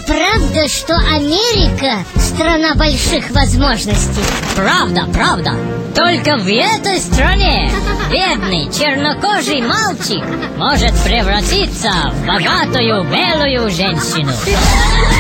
правда, что Америка страна больших возможностей? Правда, правда. Только в этой стране бедный чернокожий мальчик может превратиться в богатую белую женщину.